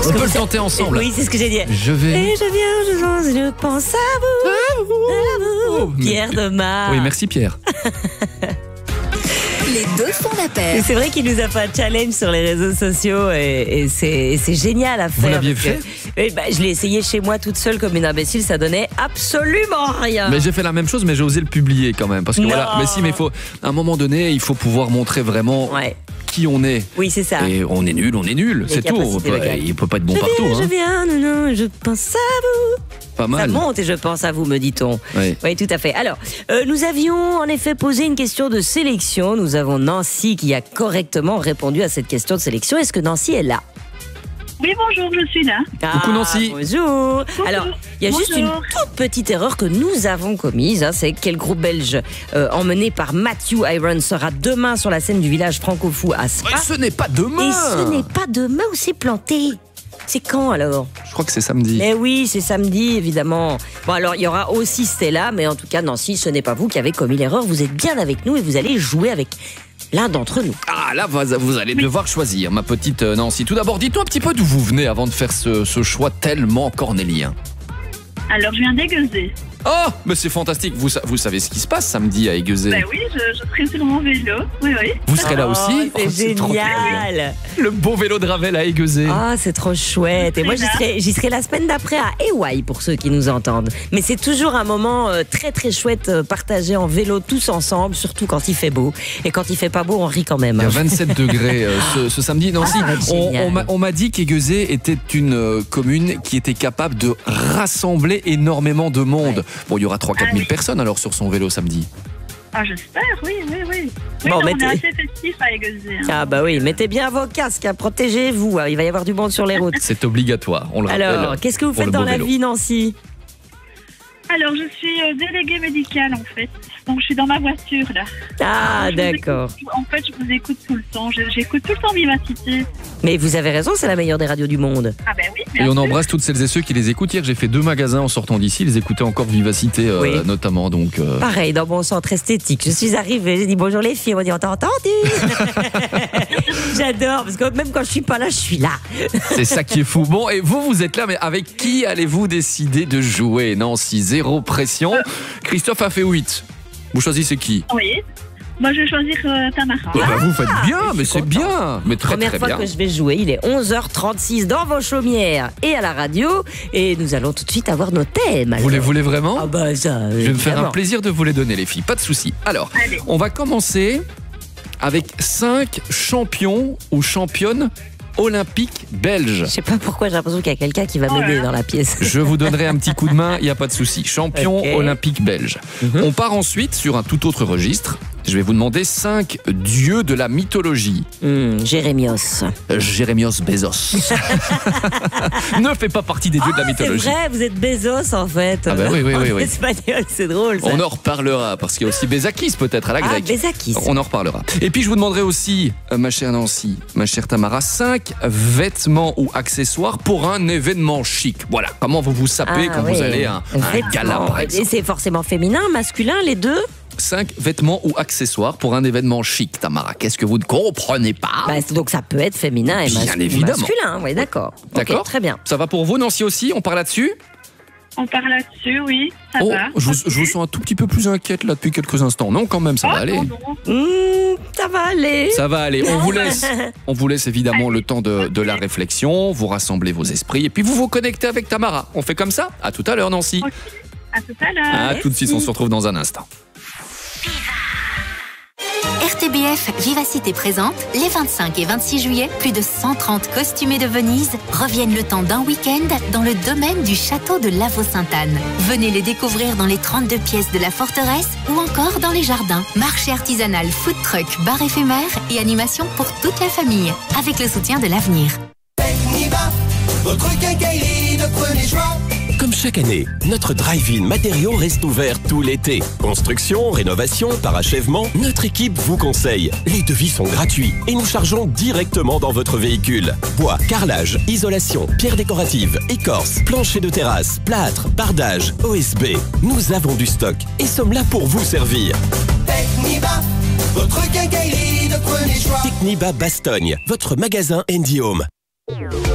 On peut le tenter ensemble. Oui, c'est ce que j'ai dit. Je vais. Et je pense à vous. Pierre de Mar. Oui, merci Pierre. Les deux font la paire. Et c'est vrai qu'il nous a fait un challenge sur les réseaux sociaux et c'est génial à faire. Vous l'aviez fait ? Je l'ai essayé chez moi toute seule comme une imbécile, ça donnait absolument rien. Mais j'ai fait la même chose, mais j'ai osé le publier quand même. Parce que Non. voilà, mais si, mais à un moment donné, il faut pouvoir montrer vraiment qui on est. Oui, c'est ça. Et on est nul, c'est tout. Il peut pas être bon partout. Je viens, non, je pense à vous. Pas mal. Ça monte et je pense à vous, me dit-on. Oui, tout à fait. Alors, nous avions en effet posé une question de sélection. Nous avons Nancy qui a correctement répondu à cette question de sélection. Est-ce que Nancy est là ? Oui, bonjour, je suis là. Coucou Nancy. Bonjour. Alors, il y a juste une toute petite erreur que nous avons commise. C'est que le groupe belge emmené par Matthew Iron sera demain sur la scène du village franco-fou à Spa. Et ce n'est pas demain. Et ce n'est pas demain où c'est planté. C'est quand alors ? Je crois que c'est samedi. Mais oui, c'est samedi, évidemment. Bon, alors, il y aura aussi Stella, mais en tout cas, Nancy, ce n'est pas vous qui avez commis l'erreur. Vous êtes bien avec nous et vous allez jouer avec l'un d'entre nous. Ah, là, vous allez devoir choisir, ma petite Nancy. Tout d'abord, dites-nous un petit peu d'où vous venez avant de faire ce choix tellement cornélien. Alors, je viens d'Aiguezé. Oh, mais c'est fantastique. Vous savez ce qui se passe samedi à Aiguezé. Ben oui, je serai sur mon vélo. Oui. Vous serez là aussi. C'est trop génial. Le beau vélo de Ravel à Aiguezé. Ah, c'est trop chouette. Et moi, j'y serai la semaine d'après à Ewaï pour ceux qui nous entendent. Mais c'est toujours un moment très très chouette partagé en vélo tous ensemble, surtout quand il fait beau. Et quand il fait pas beau, on rit quand même. Il y a 27 degrés ce samedi. Nancy, on m'a dit qu'Aiguezé était une commune qui était capable de rassembler énormément de monde. Bon, il y aura 3-4 000 personnes alors sur son vélo samedi. Ah, j'espère, oui. Bon, On est assez festif à Aiguezé. Ah bah oui, mettez bien vos casques, protégez-vous. Il va y avoir du monde sur les routes. C'est obligatoire, on le rappelle. Alors, qu'est-ce que vous faites dans la vie, Nancy ? Alors, je suis déléguée médicale, en fait. Donc, je suis dans ma voiture, là. Ah, d'accord. En fait, je vous écoute tout le temps. J'écoute tout le temps Vivacité. Mais vous avez raison, c'est la meilleure des radios du monde. Ah ben oui, et on embrasse toutes celles et ceux qui les écoutent. Hier, j'ai fait 2 magasins en sortant d'ici. Ils écoutaient encore Vivacité, notamment. Donc, pareil, dans mon centre esthétique. Je suis arrivée, j'ai dit bonjour les filles. On m'a dit, on t'a entendu. J'adore, parce que même quand je suis pas là, je suis là. C'est ça qui est fou. Bon, et vous êtes là, mais avec qui allez-vous décider de jouer ? Nancy, zéro pression. Christophe a fait 8. Vous choisissez qui ? Oui. Moi, je vais choisir Tamara. Vous faites bien, mais c'est bien. Mais très, Première très fois bien. que je vais jouer, il est 11h36 dans vos chaumières et à la radio. Et nous allons tout de suite avoir nos thèmes. Vous les voulez vraiment ? Ah bah ça, je vais me faire un plaisir de vous les donner, les filles. Pas de souci. Alors, on va commencer avec 5 champions ou championnes olympiques belges. Je sais pas pourquoi j'ai l'impression qu'il y a quelqu'un qui va m'aider dans la pièce. Je vous donnerai un petit coup de main, il n'y a pas de souci. Champion olympique belge. On part ensuite sur un tout autre registre. Je vais vous demander 5 dieux de la mythologie. Jérémios. Jérémios Bezos. Ne fait pas partie des dieux de la mythologie. C'est vrai, vous êtes Bezos en fait. Ah bah oui. En espagnol, c'est drôle ça. On en reparlera, parce qu'il y a aussi Bézakis peut-être à la grecque. Ah, Bézakis. On en reparlera. Et puis je vous demanderai aussi, ma chère Nancy, ma chère Tamara, 5 vêtements ou accessoires pour un événement chic. Voilà, comment vous vous sapez quand vous allez à un gala par exemple. Et c'est forcément féminin, masculin, les deux ? 5 vêtements ou accessoires pour un événement chic, Tamara. Qu'est-ce que vous ne comprenez pas ? Donc ça peut être féminin et masculin. Oui, d'accord. D'accord. Très bien. Ça va pour vous, Nancy aussi ? On part là-dessus ? On part là-dessus, oui. Ça va. Je vous sens un tout petit peu plus inquiète là depuis quelques instants. Non, quand même, ça va aller. Ça va aller. Ça va aller. On vous laisse évidemment le temps de la réflexion. Vous rassemblez vos esprits et puis vous vous connectez avec Tamara. On fait comme ça ? À tout à l'heure, Nancy. À tout à l'heure. À tout de suite, on se retrouve dans un instant. RTBF Vivacité présente, les 25 et 26 juillet, plus de 130 costumés de Venise reviennent le temps d'un week-end dans le domaine du château de Lavaux-Sainte-Anne. Venez les découvrir dans les 32 pièces de la forteresse ou encore dans les jardins. Marché artisanal, food truck, bar éphémère et animation pour toute la famille, avec le soutien de l'avenir. Techniva, votre quincaillerie de premier choix. Comme chaque année, notre drive-in matériaux reste ouvert tout l'été. Construction, rénovation, parachèvement, notre équipe vous conseille. Les devis sont gratuits et nous chargeons directement dans votre véhicule. Bois, carrelage, isolation, pierres décoratives, écorce, plancher de terrasse, plâtre, bardage, OSB. Nous avons du stock et sommes là pour vous servir. Techniva, votre quincaillerie de premier choix. Techniba Bastogne, votre magasin Handy Home.